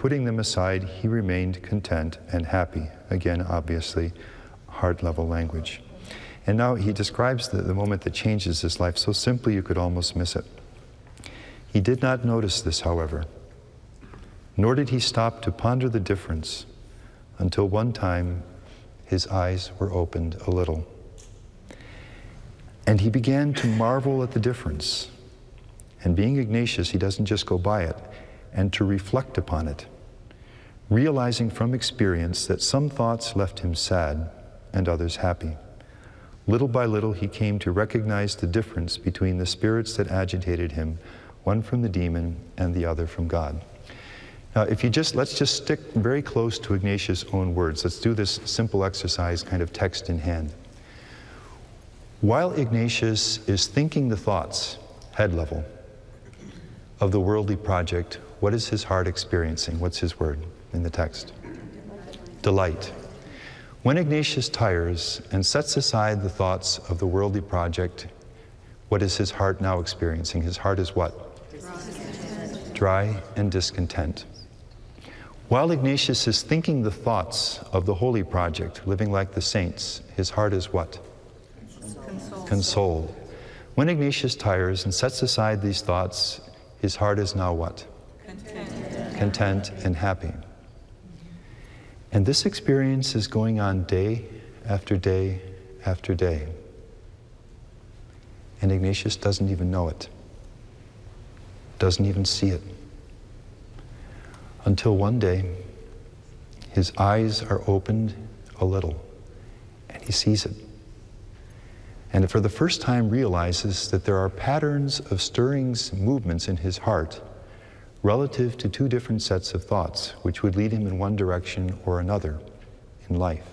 putting them aside, he remained content and happy. Again, obviously, heart-level language. And now he describes the moment that changes his life so simply you could almost miss it. He did not notice this, however, nor did he stop to ponder the difference until one time his eyes were opened a little. And he began to marvel at the difference. And being Ignatius, he doesn't just go by it, and to reflect upon it, realizing from experience that some thoughts left him sad and others happy. Little by little, he came to recognize the difference between the spirits that agitated him, one from the demon and the other from God. Now, let's just stick very close to Ignatius' own words. Let's do this simple exercise, kind of text in hand. While Ignatius is thinking the thoughts, head level, of the worldly project, what is his heart experiencing? What's his word in the text? Delight. When Ignatius tires and sets aside the thoughts of the worldly project, what is his heart now experiencing? His heart is what? Dry and discontent. While Ignatius is thinking the thoughts of the holy project, living like the saints, his heart is what? Consoled. When Ignatius tires and sets aside these thoughts, his heart is now what? Content and happy. And this experience is going on day after day after day. And Ignatius doesn't even know it, doesn't even see it. Until one day, his eyes are opened a little, and he sees it. And for the first time realizes that there are patterns of stirrings, movements in his heart relative to two different sets of thoughts, which would lead him in one direction or another in life.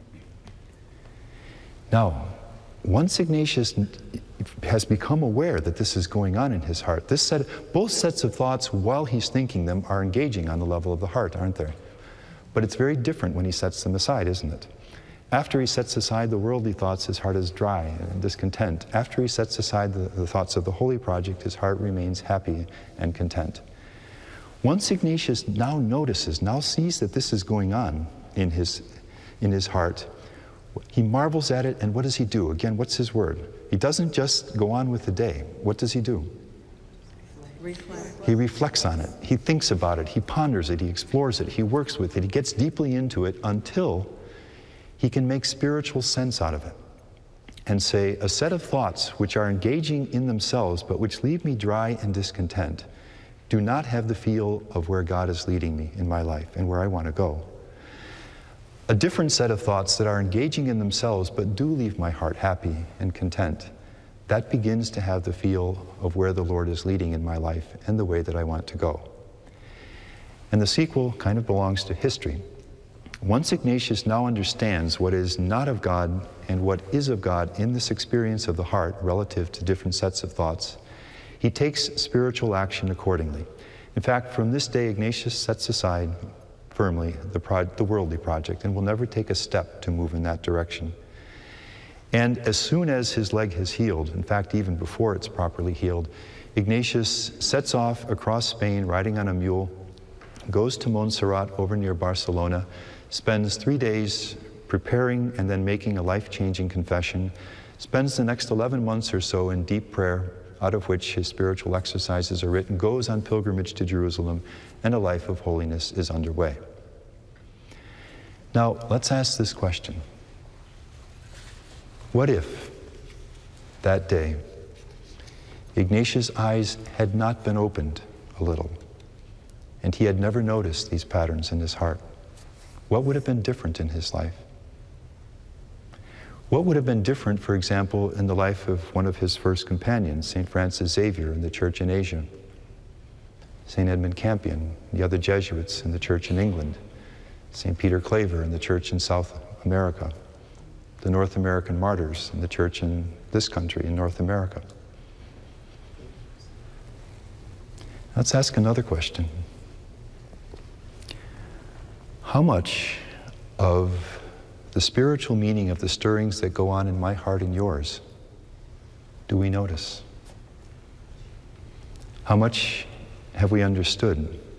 Now, once Ignatius has become aware that this is going on in his heart, both sets of thoughts, while he's thinking them, are engaging on the level of the heart, aren't they? But it's very different when he sets them aside, isn't it? After he sets aside the worldly thoughts, his heart is dry and discontent. After he sets aside the thoughts of the holy project, his heart remains happy and content. Once Ignatius now sees that this is going on in his heart, he marvels at it, and what does he do? Again, what's his word? He doesn't just go on with the day. What does he do? He reflects on it. He thinks about it. He ponders it. He explores it. He works with it. He gets deeply into it until he can make spiritual sense out of it and say, a set of thoughts which are engaging in themselves but which leave me dry and discontent do not have the feel of where God is leading me in my life and where I want to go. A different set of thoughts that are engaging in themselves but do leave my heart happy and content, that begins to have the feel of where the Lord is leading in my life and the way that I want to go. And the sequel kind of belongs to history. Once Ignatius now understands what is not of God and what is of God in this experience of the heart relative to different sets of thoughts, he takes spiritual action accordingly. In fact, from this day, Ignatius sets aside firmly the worldly project and will never take a step to move in that direction. And as soon as his leg has healed, in fact, even before it's properly healed, Ignatius sets off across Spain riding on a mule, goes to Montserrat over near Barcelona, spends 3 days preparing and then making a life-changing confession, spends the next 11 months or so in deep prayer, out of which his spiritual exercises are written, goes on pilgrimage to Jerusalem, and a life of holiness is underway. Now, let's ask this question. What if that day Ignatius' eyes had not been opened a little, and he had never noticed these patterns in his heart? What would have been different in his life? What would have been different, for example, in the life of one of his first companions, St. Francis Xavier in the church in Asia, St. Edmund Campion, the other Jesuits in the church in England, St. Peter Claver in the church in South America, the North American martyrs in the church in this country, in North America? Let's ask another question. How much of the spiritual meaning of the stirrings that go on in my heart and yours do we notice? How much have we understood